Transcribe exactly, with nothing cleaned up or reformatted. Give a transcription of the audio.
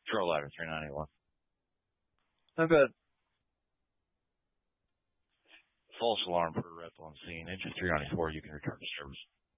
Control ladder three ninety-one. How good? False alarm for a rep on scene. Engine three ninety-four, you can return to service.